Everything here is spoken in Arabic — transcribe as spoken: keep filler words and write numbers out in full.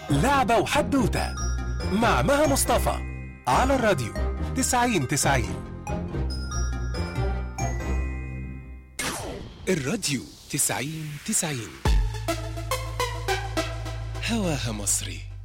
لعبة وحدوتة مع مها مصطفى على الراديو تسعين تسعين. الراديو تسعين تسعين هواها مصري.